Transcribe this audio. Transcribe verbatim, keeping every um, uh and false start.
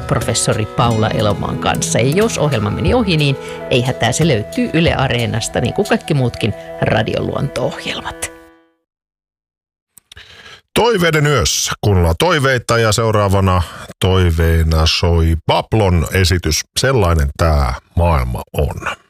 professori Paula Elomaan kanssa. Ja jos ohjelma meni ohi, niin ei hätää, se löytyy Yle Areenasta, niin kuin kaikki muutkin radioluonto-ohjelmat. Toiveiden yössä. Kuunnellaan toiveita ja seuraavana toiveena soi Bablon esitys. Sellainen tää maailma on.